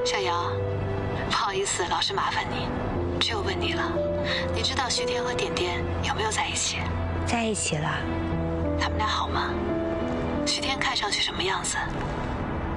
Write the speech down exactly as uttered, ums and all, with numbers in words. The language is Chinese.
小姚，不好意思，老是麻烦你，只有问你了，你知道徐天和点点有没有在一起？ 在一起了。 他们俩好吗？徐天看上去什么样子？